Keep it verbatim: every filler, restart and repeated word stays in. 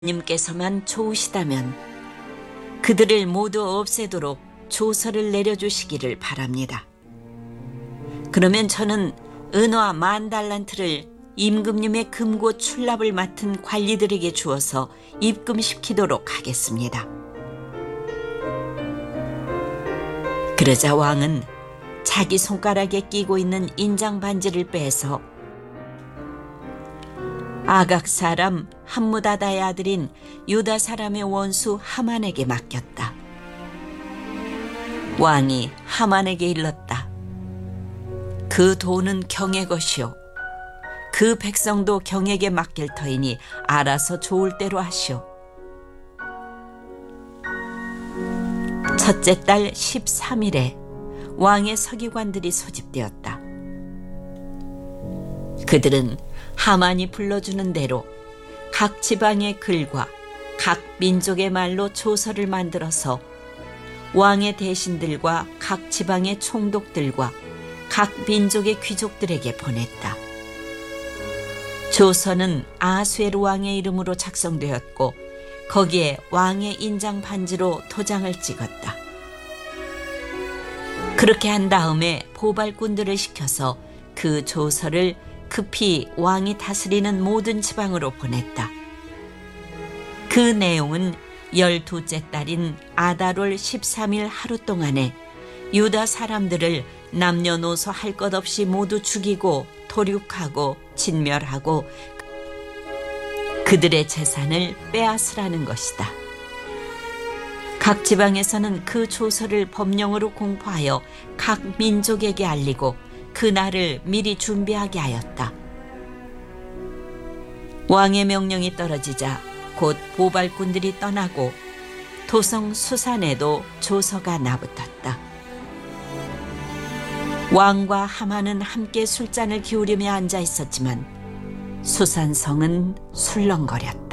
님께서만 좋으시다면 그들을 모두 없애도록 조서를 내려주시기를 바랍니다. 그러면 저는 은화 만 달란트를 임금님의 금고 출납을 맡은 관리들에게 주어서 입금시키도록 하겠습니다. 그러자 왕은 자기 손가락에 끼고 있는 인장 반지를 빼서 아각 사람 함무다다의 아들인 유다 사람의 원수 하만에게 맡겼다. 왕이 하만에게 일렀다. 그 돈은 경의 것이요 그 백성도 경에게 맡길 터이니 알아서 좋을 대로 하시오. 첫째 달 십삼 일에 왕의 서기관들이 소집되었다. 그들은 하만이 불러주는 대로 각 지방의 글과 각 민족의 말로 조서를 만들어서 왕의 대신들과 각 지방의 총독들과 각 민족의 귀족들에게 보냈다. 조서는 아수에르 왕의 이름으로 작성되었고 거기에 왕의 인장 반지로 도장을 찍었다. 그렇게 한 다음에 보발꾼들을 시켜서 그 조서를 급히 왕이 다스리는 모든 지방으로 보냈다. 그 내용은 열두째 달인 아달월 십삼 일 하루 동안에 유다 사람들을 남녀노소 할 것 없이 모두 죽이고 도륙하고 진멸하고 그들의 재산을 빼앗으라는 것이다. 각 지방에서는 그 조서를 법령으로 공포하여 각 민족에게 알리고 그 날을 미리 준비하게 하였다. 왕의 명령이 떨어지자 곧 보발꾼들이 떠나고 도성 수산에도 조서가 나붙었다. 왕과 하만은 함께 술잔을 기울이며 앉아 있었지만 수산성은 술렁거렸다.